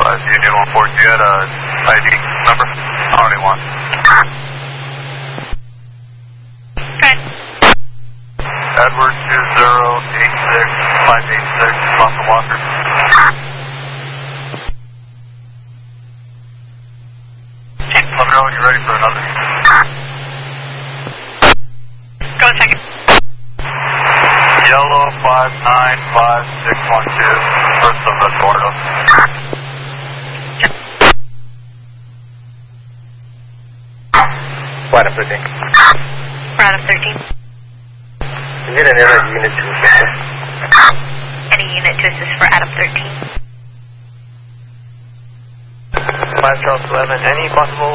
Union 140, you had a ID number? Already one. Good. Edward 2086586, Boston Walker. Let me know when you're ready for another. Go a second. Yellow 595612, first of Eduardo. Out of 13. We're out of 13. Is it another unit to assist? Any unit to assist for out of 13. 5 Charles 11, any possible